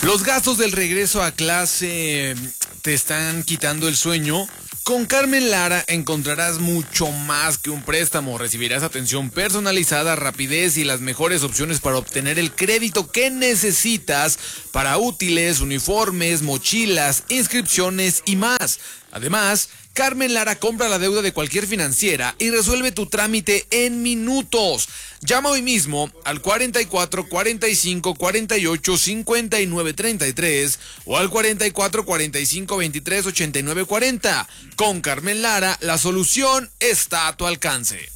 Los gastos del regreso a clase te están quitando el sueño. Con Carmen Lara encontrarás mucho más que un préstamo. Recibirás atención personalizada, rapidez y las mejores opciones para obtener el crédito que necesitas para útiles, uniformes, mochilas, inscripciones y más. Además, Carmen Lara compra la deuda de cualquier financiera y resuelve tu trámite en minutos. Llama hoy mismo al 44 45 48 59 33 o al 44 45 23 89 40. Con Carmen Lara, la solución está a tu alcance.